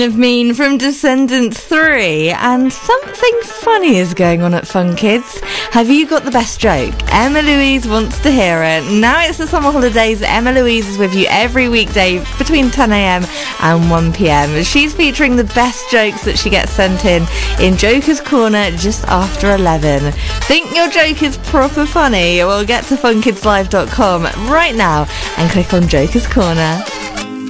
Of Mean from Descendants 3, and something funny is going on at Fun Kids. Have you got the best joke? Emma Louise wants to hear it. Now it's the summer holidays. Emma Louise is with you every weekday between 10am and 1pm. She's featuring the best jokes that she gets sent in Joker's Corner just after 11. Think your joke is proper funny? Well, get to funkidslive.com right now and click on Joker's Corner.